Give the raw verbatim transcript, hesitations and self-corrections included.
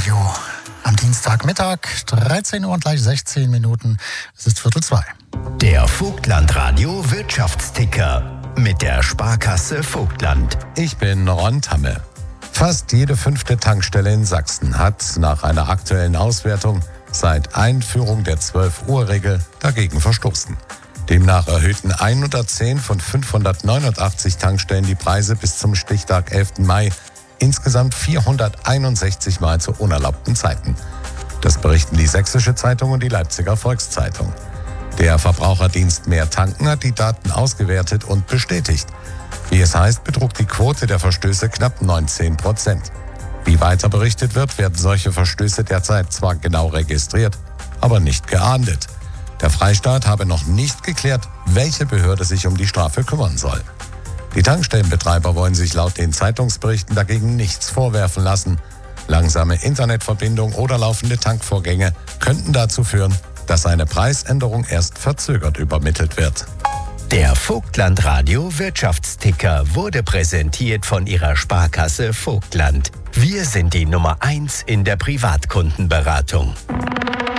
Radio am Dienstagmittag, dreizehn Uhr und gleich sechzehn Minuten. Es ist Viertel zwei. Der Vogtland-Radio Wirtschaftsticker mit der Sparkasse Vogtland. Ich bin Ron Tamme. Fast jede fünfte Tankstelle in Sachsen hat nach einer aktuellen Auswertung seit Einführung der zwölf-Uhr-Regel dagegen verstoßen. Demnach erhöhten hundertzehn von fünfhundertneunundachtzig Tankstellen die Preise bis zum Stichtag elften Mai insgesamt vierhunderteinundsechzig Mal zu unerlaubten Zeiten. Das berichten die Sächsische Zeitung und die Leipziger Volkszeitung. Der Verbraucherdienst Mehr Tanken hat die Daten ausgewertet und bestätigt. Wie es heißt, betrug die Quote der Verstöße knapp neunzehn Prozent. Wie weiter berichtet wird, werden solche Verstöße derzeit zwar genau registriert, aber nicht geahndet. Der Freistaat habe noch nicht geklärt, welche Behörde sich um die Strafe kümmern soll. Die Tankstellenbetreiber wollen sich laut den Zeitungsberichten dagegen nichts vorwerfen lassen. Langsame Internetverbindung oder laufende Tankvorgänge könnten dazu führen, dass eine Preisänderung erst verzögert übermittelt wird. Der Vogtland-Radio Wirtschaftsticker wurde präsentiert von Ihrer Sparkasse Vogtland. Wir sind die Nummer eins in der Privatkundenberatung.